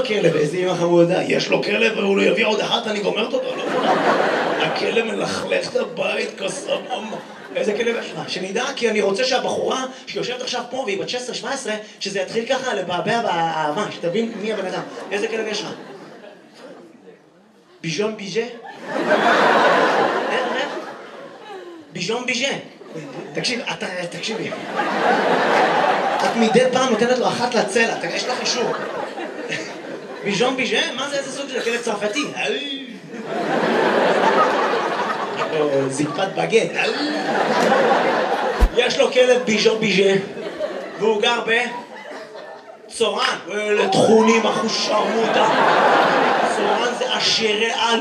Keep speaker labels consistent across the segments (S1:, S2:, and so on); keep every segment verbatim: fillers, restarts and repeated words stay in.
S1: כלב, איזה אמא חמודה, יש לו כלב והוא לא יביא עוד אחת, אני גומרת אותו, לא? הכלב מלכלך את הבית כסמום. איזה כלב יש לך? שנדע, כי אני רוצה שהבחורה שיושבת עכשיו פה והיא בת שש עשרה שבע עשרה, שזה יתחיל ככה לבעבע באהבה, שתבין מי הבן אדם. איזה כלב יש לך? ביז'ון ביז'ה? איך, איך? ביז'ון ביז'ה. תקשיב, אתה, תקשיבי. את מדי פעם נותנת לו אחת לצלע, יש לך אישור. ביז'ון ביז'ה? מה זה, איזה סוג של כלב צרפתי? זקפת בגט. יש לו כלב ביז'ון ביז'ה, והוא גר בצורן. לתכונים אחוש שרמוטה. צורן זה עשירי על.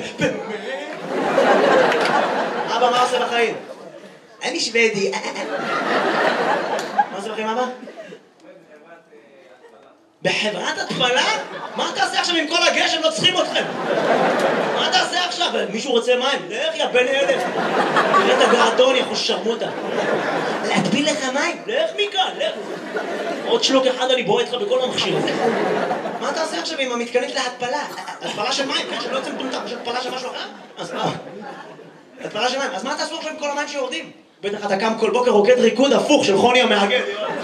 S1: אבא, מה עושה בחיים? אני שוודי. מה עושה בחיים, אבא? בחברת התפלה? מה אתה עושה עכשיו עם כל הגשם? לא צריכים אתכם. מה אתה עושה עכשיו? מישהו רוצה מים? לך יא בן אלף. תראה את הגרדון, יכול שרמוטה. להטביל לך מים? לך מכאן, לך. עוד שלוק אחד אני בועט לך בכל המכשיר הזה. מה אתה עושה עכשיו עם המתקנית להתפלה? התפלה של מים, כן? שלא יוצא מטומטם. יש התפלה של משהו אחר? אז מה? התפלה של מים. אז מה אתה עשו עכשיו עם כל המים שיורדים? בטח אתה קם כל בוקר רוקד ריקוד הפוך של חוני המאגד.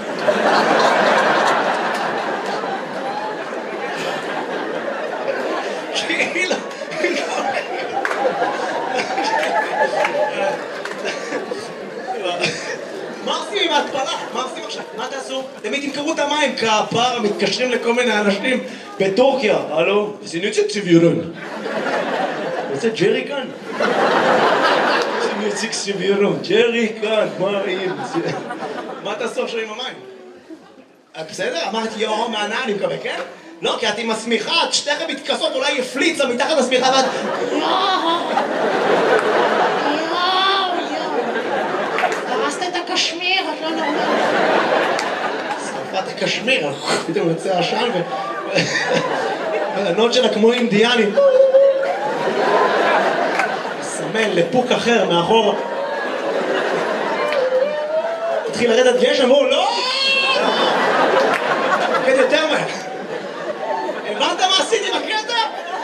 S1: כאילו, מה עושים עם ההתפלה? מה עושים עכשיו? מה תעשו? תמיד תמכרו את המים, כפרה, מתקשרים לכל מיני אנשים בטורקיה. הלו? זה נציג סבירון. זה ג'רי כאן? זה נציג סבירון. ג'רי כאן, מה עם זה? מה תעשו עכשיו עם המים? בסדר? אמרתי יאו מענה, אני מקווה, כן? לא, כי את עם השמיכה, את שתיכם מתכסות, אולי יפליצה מתחת לשמיכה ואת... יואו! יואו! יואו! הרסת את הקשמיר, את לא נורמלית. שרפת הקשמיר, פתאום יוצא עשן ו... והנות שלה כמו אינדיאנים. סמן לפוק אחר מאחור. התחיל לרדת גשם, והוא לא! תקד יותר מהר. הבנת מה עשיתי בקטע?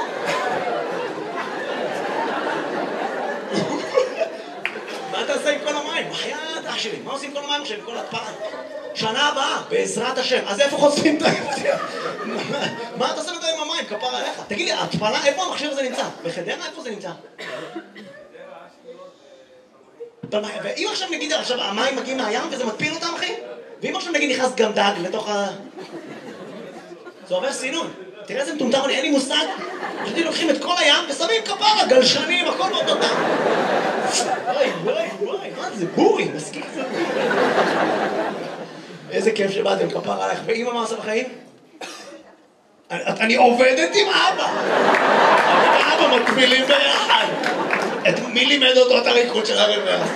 S1: מה אתה עושה עם כל המים? בחייאת אח שלי, מה עושים עם כל המים עכשיו, עם כל התפלה? שנה הבאה, בעזרת השם. אז איפה חושפים את ההפתיע? מה אתה עושה עם המים? כפר עליך. תגיד לי, התפלה, איפה המכשיר הזה נמצא? בחדרה, איפה זה נמצא? ואם עכשיו נגיד, עכשיו המים מגיעים מהים וזה מטפיל אותם, אחי? ואם עכשיו נגיד נכנס גם דג לתוך ה... זה עובר סינון. תראה איזה מטומטם, אין לי מושג. פשוט לוקחים את כל הים ושמים כפרה, גלשנים, הכל באותו טעם. וואי, וואי, וואי, מה זה? בורי, מסכים זה בורי. איזה כיף שבאתם, כפרה עליך. ואמא מה עושה בחיים? אני עובדת עם אבא. אבא מטבילים ביחד. מי לימד אותו את הריקוד של הרוורס?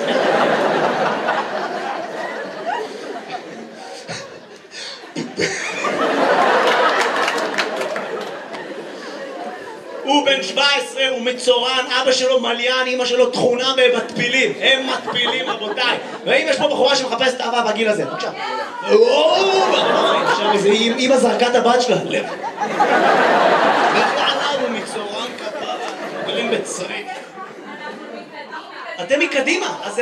S1: הוא בן שבע עשרה, הוא מצורן, אבא שלו מליין, אמא שלו תכונה במטפילים. הם מטפילים, רבותיי. ואם יש פה בחורה שמחפשת אהבה בגיל הזה, בבקשה. אמא זרקה את הבת שלה, לב. לך עליו, הוא מצורן כפרה. גרים בצריף. אתם מקדימה, אז...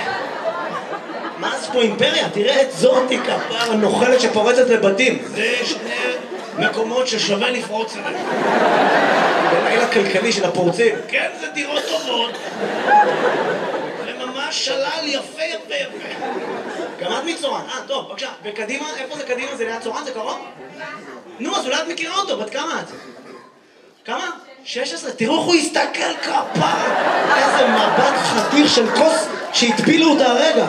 S1: מה זה פה אימפריה? תראה את זאתי כפרה, הנוכלת שפורצת לבתים. זה שני מקומות ששווה לפרוץ אליהם. בלילה כלכלי של הפורצים. כן, זה דירות טובות. זה ממש שלל יפה יפה יפה. גם את מצורן. אה, טוב, בבקשה. וקדימה, איפה זה קדימה? זה ליד צורן? זה קרוב? נו, אז אולי את מכירה אותו. בת כמה את? כמה? שש עשרה. תראו איך הוא הסתכל כפרה. איזה מבט חתיר של כוס שהטפילו אותה הרגע.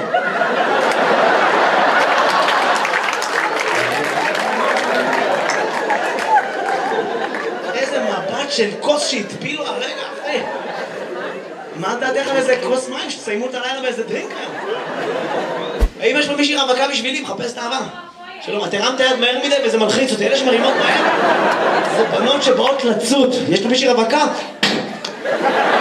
S1: של כוס שהטפילו הרגע, אחי. מה אתה דרך על איזה כוס מים שתסיימו את הלילה באיזה דרינק היום? האם יש פה מישהי רווקה בשבילי? מחפש את האהבה. שלום, את הרמת יד מהר מדי וזה מלחיץ אותי. אלה שמרימות מהר זה בנות שבאות לצות. יש פה מישהי רווקה?